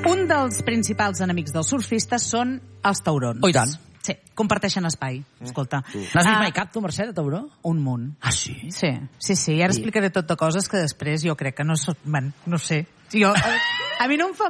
Un dels principals enemics dels surfistes són els taurons. Oh, i tant. Sí, comparteixen espai. Escolta. N'has vist mai cap, tu, Mercè, de tauró? Un munt. Ah, sí? Sí. I ara explicaré tot de coses que després jo crec que no sé. A mi no em fa